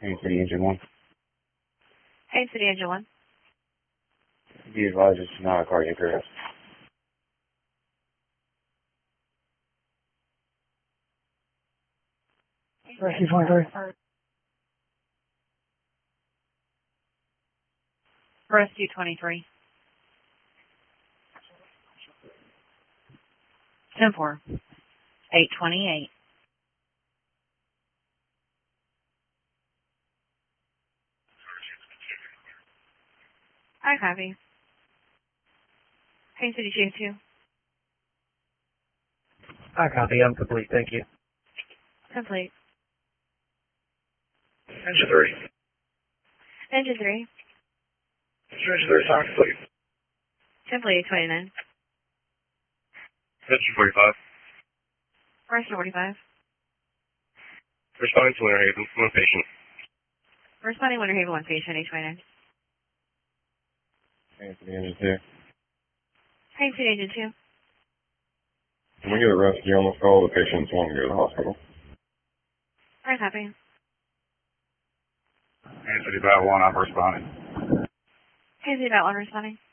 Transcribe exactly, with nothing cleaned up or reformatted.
Haines City Engine one. Haines City Engine one. Be advised it's not a cardiac arrest. Rescue twenty-three. Rescue twenty-three. ten four. eight twenty-eight. I copy. Haines City Chief two. I copy. I'm complete. Thank you. Complete. Engine three. Engine three. Engine three, sound complete. Complete eight twenty-nine. Engine forty-five. Rescue forty-five. Responding to Winter Haven, one patient. Responding Winter Haven one patient, eight twenty-nine. Haines City Engine two. Haines City Engine two. When we get a rescue on this call, the patient's wanting to go to the hospital. I copy. Haines City Bat one, I'm responding. Haines City Bat one responding.